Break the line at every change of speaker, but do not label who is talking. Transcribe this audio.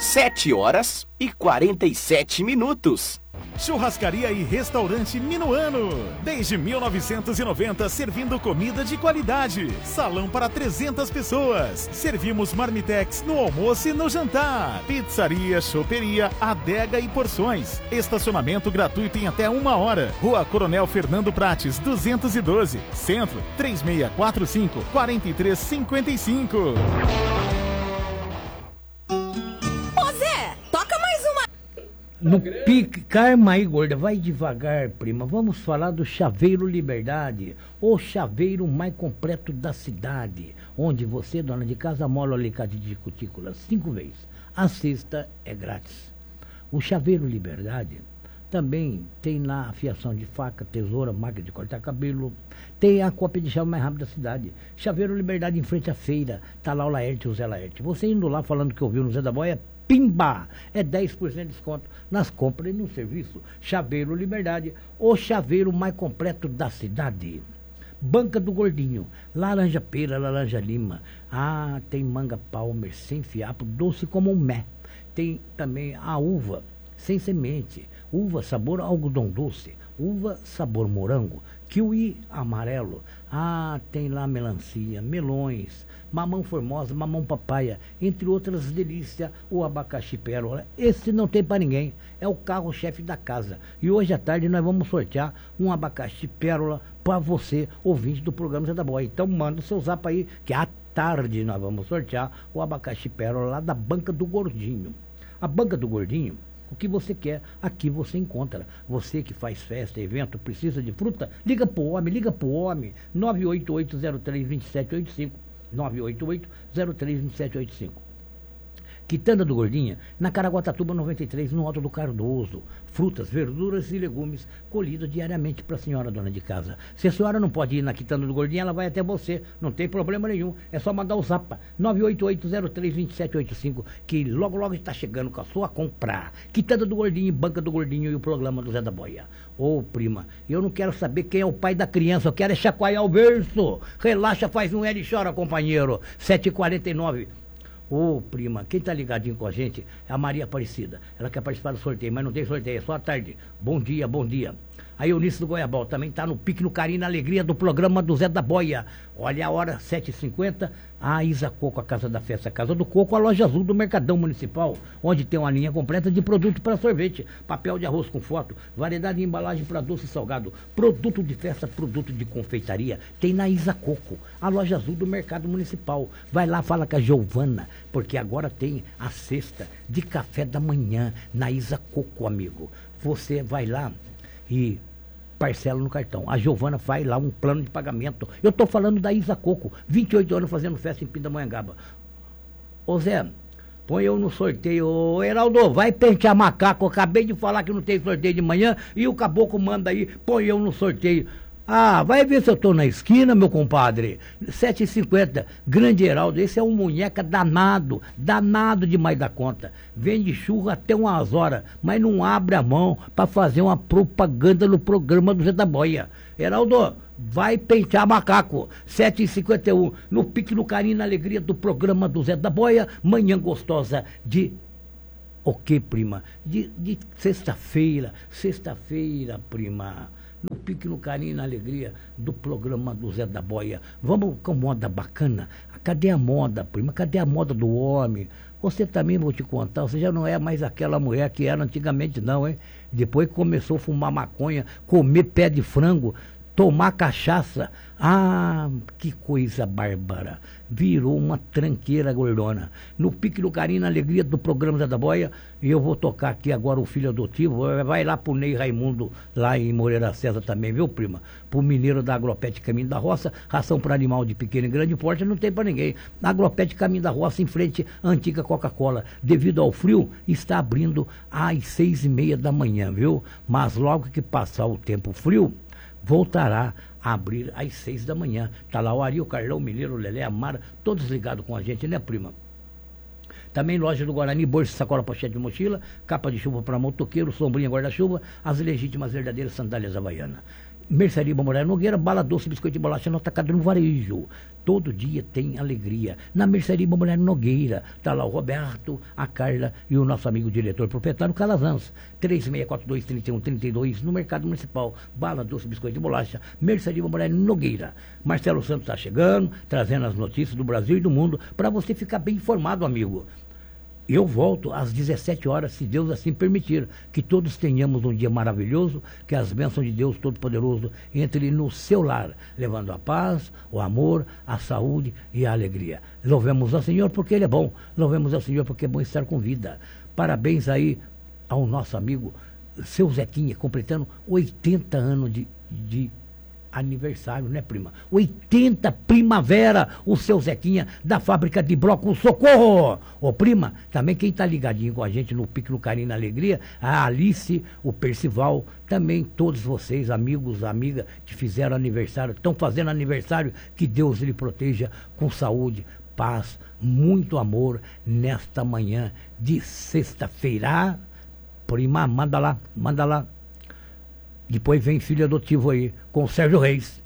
7h47.
Churrascaria e restaurante Minuano. Desde 1990, servindo comida de qualidade. Salão para 300 pessoas. Servimos marmitex no almoço e no jantar. Pizzaria, choperia, adega e porções. Estacionamento gratuito em até 1 hora. Rua Coronel Fernando Prates, 212. Centro, 3645-4355.
No pique, calma aí, gorda, vai devagar, prima. Vamos falar do Chaveiro Liberdade, o chaveiro mais completo da cidade, onde você, dona de casa, mola o alicate de cutícula 5 vezes. A sexta é grátis. O Chaveiro Liberdade também tem lá afiação de faca, tesoura, máquina de cortar cabelo. Tem a cópia de chave mais rápida da cidade. Chaveiro Liberdade em frente à feira. Tá lá o Laerte e o Zé Laerte. Você indo lá falando que ouviu no Zé da Boia, pimba! É 10% de desconto nas compras e no serviço. Chaveiro Liberdade, o chaveiro mais completo da cidade. Banca do Gordinho, laranja pera, laranja lima. Ah, tem manga palmer sem fiapo, doce como um mé. Tem também a uva sem semente, uva sabor algodão doce, uva sabor morango, kiwi amarelo. Ah, tem lá melancia, melões, mamão formosa, mamão papaya, entre outras delícias, o abacaxi pérola. Esse não tem para ninguém, é o carro-chefe da casa. E hoje à tarde nós vamos sortear um abacaxi pérola para você, ouvinte do programa Zé da Boia. Então manda o seu zap aí, que à tarde nós vamos sortear o abacaxi pérola lá da Banca do Gordinho. A Banca do Gordinho, o que você quer, aqui você encontra. Você que faz festa, evento, precisa de fruta, liga pro homem, 988-03-2785, 988-03-2785. Quitanda do Gordinha, na Caraguatatuba 93, no Alto do Cardoso. Frutas, verduras e legumes colhidos diariamente para a senhora dona de casa. Se a senhora não pode ir na Quitanda do Gordinha, ela vai até você, não tem problema nenhum. É só mandar o zap 988-03-2785, que logo logo está chegando com a sua compra. Quitanda do Gordinho, Banca do Gordinho e o programa do Zé da Boia. Ô, prima, eu não quero saber quem é o pai da criança, eu quero é chacoalhar o berço. Relaxa, faz um L e chora, companheiro. 7h49. Ô, prima, quem tá ligadinho com a gente é a Maria Aparecida. Ela quer participar do sorteio, mas não tem sorteio, é só à tarde. Bom dia, bom dia. A Eunice do Goiabal também tá no pique, no carinho, na alegria do programa do Zé da Boia. Olha a hora, 7h50, a Isa Coco, a Casa da Festa, a Casa do Coco, a Loja Azul do Mercadão Municipal, onde tem uma linha completa de produto para sorvete, papel de arroz com foto, variedade de embalagem para doce e salgado, produto de festa, produto de confeitaria, tem na Isa Coco, a Loja Azul do Mercado Municipal. Vai lá, fala com a Giovana, porque agora tem a cesta de café da manhã na Isa Coco, amigo. Você vai lá e parcela no cartão. A Giovana faz lá um plano de pagamento. Eu estou falando da Isa Coco, 28 anos fazendo festa em Pindamonhangaba. Ô Zé, põe eu no sorteio. Ô Heraldo, vai pentear macaco. Eu acabei de falar que não tem sorteio de manhã e o caboclo manda aí, põe eu no sorteio. Ah, vai ver se eu tô na esquina, meu compadre. 7h50, Grande Heraldo, esse é um munheca danado, danado demais da conta. Vende churro até umas horas, mas não abre a mão para fazer uma propaganda no programa do Zé da Boia. Heraldo, vai pentear macaco. 7h51, no pique, no carinho, na alegria do programa do Zé da Boia, manhã gostosa de... O que, prima? De sexta-feira, prima. No pique, no carinho e na alegria do programa do Zé da Boia. Vamos com moda bacana? Cadê a moda, prima? Cadê a moda do homem? Você também, vou te contar, você já não é mais aquela mulher que era antigamente não, hein? Depois que começou a fumar maconha, comer pé de frango, tomar cachaça, ah, que coisa bárbara, virou uma tranqueira gordona. No pique, no carinho, na alegria do programa Zé da Boia, e eu vou tocar aqui agora o filho adotivo, vai lá pro Ney Raimundo, lá em Moreira César também, viu, prima? Pro mineiro da Agropet Caminho da Roça, ração para animal de pequeno e grande porte, não tem para ninguém. Na Agropet Caminho da Roça, em frente à antiga Coca-Cola, devido ao frio, está abrindo às 6h30 da manhã, viu? Mas logo que passar o tempo frio, voltará a abrir às 6 da manhã. Está lá o Ari, o Carlão, o Mineiro, o Lelé, a Mara, todos ligados com a gente, né, prima? Também loja do Guarani, bolsa, sacola, pochete de mochila, capa de chuva para motoqueiro, sombrinha, guarda-chuva, as legítimas verdadeiras sandálias havaianas. Mercearia Moraes Nogueira, bala doce, biscoito de bolacha no atacado no varejo. Todo dia tem alegria. Na Mercearia Moraes Nogueira, está lá o Roberto, a Carla e o nosso amigo diretor proprietário Calazans. 3642-3132 no Mercado Municipal. Bala doce, biscoito de bolacha, Mercearia Moraes Nogueira. Marcelo Santos está chegando, trazendo as notícias do Brasil e do mundo para você ficar bem informado, amigo. Eu volto às 17 horas, se Deus assim permitir. Que todos tenhamos um dia maravilhoso, que as bênçãos de Deus Todo-Poderoso entrem no seu lar, levando a paz, o amor, a saúde e a alegria. Louvemos ao Senhor porque Ele é bom, louvemos ao Senhor porque é bom estar com vida. Parabéns aí ao nosso amigo, seu Zequinha, completando 80 anos de aniversário, né, prima? 80 primavera, o seu Zequinha, da fábrica de bloco Socorro. Ô, prima, também quem tá ligadinho com a gente no Pique, no Carinho, na Alegria, a Alice, o Percival, também todos vocês, amigos, amigas, que fizeram aniversário, estão fazendo aniversário, que Deus lhe proteja com saúde, paz, muito amor nesta manhã de sexta-feira. Prima, manda lá. Depois vem filho adotivo aí, com o Sérgio Reis.